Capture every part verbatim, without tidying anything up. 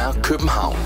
er København.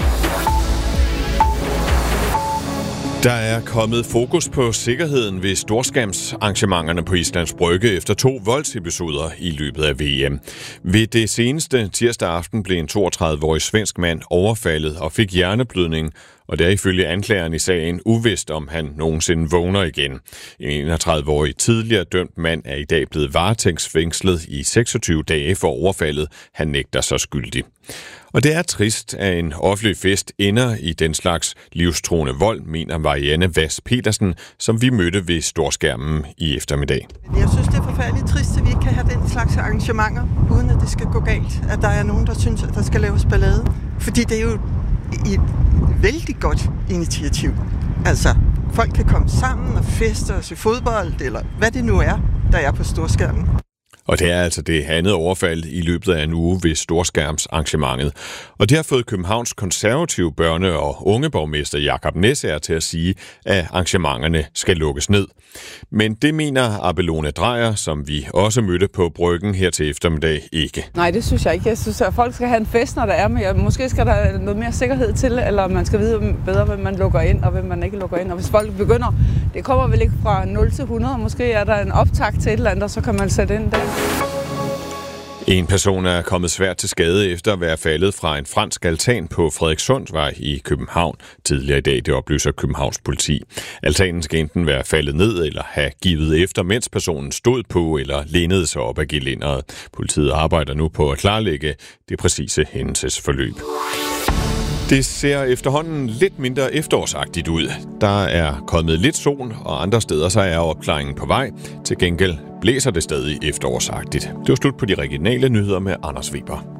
Der er kommet fokus på sikkerheden ved storskærmsarrangementerne på Islands Brygge efter to voldsepisoder i løbet af V M. Ved det seneste tirsdag aften blev en toogtredive-årig svensk mand overfaldet og fik hjerneblødning, og det er ifølge anklageren i sagen uvist, om han nogensinde vågner igen. En enogtredive-årig tidligere dømt mand er i dag blevet varetægtsfængslet i seksogtyve dage for overfaldet. Han nægter sig skyldig. Og det er trist, at en offentlig fest ender i den slags livstruende vold, mener Marianne Vass Petersen, som vi mødte ved storskærmen i eftermiddag. Jeg synes, det er forfærdeligt trist, at vi ikke kan have den slags arrangementer, uden at det skal gå galt. At der er nogen, der synes, at der skal laves ballade. Fordi det er jo et vældig godt initiativ. Altså, folk kan komme sammen og feste og se fodbold, eller hvad det nu er, der er på storskærmen. Og det er altså det andet overfald i løbet af en uge ved storskærmsarrangementet. Og det har fået Københavns konservative børne- og ungeborgmester Jakob Næsager til at sige, at arrangementerne skal lukkes ned. Men det mener Abelone Dreyer, som vi også mødte på Bryggen her til eftermiddag, ikke. Nej, det synes jeg ikke. Jeg synes, at folk skal have en fest, når der er med. Måske skal der noget mere sikkerhed til, eller man skal vide bedre, hvem man lukker ind, og hvem man ikke lukker ind. Og hvis folk begynder, det kommer vel ikke fra nul til hundrede, måske er der en optakt til et eller andet, og så kan man sætte ind der. En person er kommet svært til skade efter at være faldet fra en fransk altan på Frederikssundsvej i København. Tidligere i dag, det oplyser Københavns politi. Altanen skal enten være faldet ned eller have givet efter, mens personen stod på eller lænede sig op ad gelænderet. Politiet arbejder nu på at klarlægge det præcise hændelsesforløb. Det ser efterhånden lidt mindre efterårsagtigt ud. Der er kommet lidt sol, og andre steder så er opklaringen på vej. Til gengæld blæser det stadig efterårsagtigt. Det var slut på de regionale nyheder med Anders Weber.